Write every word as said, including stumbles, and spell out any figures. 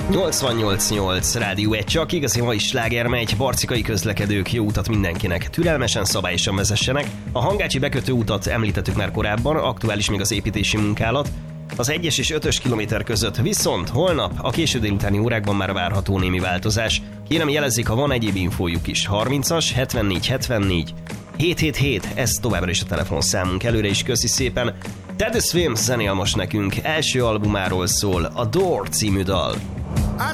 nyolcvannyolc nyolc Rádió egy, csak igazi mai sláger megy, barcikai közlekedők, jó utat mindenkinek, türelmesen, szabályosan vezessenek. A Hangácsi bekötő utat említettük már korábban, aktuális még az építési munkálat. Az egyes és ötös kilométer között viszont holnap a késő délutáni órákban már várható némi változás. Kérem jelezzék, ha van egyéb infójuk is. harmincas hetvennégy hetvennégy hétszázhetvenhét, ez továbbra is a telefonszámunk. Előre is köszi szépen. Ted Swims zenél most nekünk, első albumáról szól, a Door című dal.